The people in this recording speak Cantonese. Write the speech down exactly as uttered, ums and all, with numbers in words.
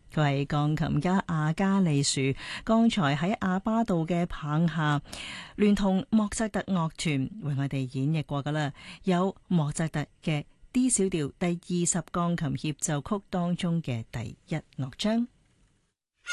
佢係鋼琴家阿加利樹，剛才喺亞巴道嘅棒下，聯同莫扎特樂團為我哋演繹過噶啦，有莫扎特嘅 D 小調第二十鋼琴協奏曲當中嘅第一樂章。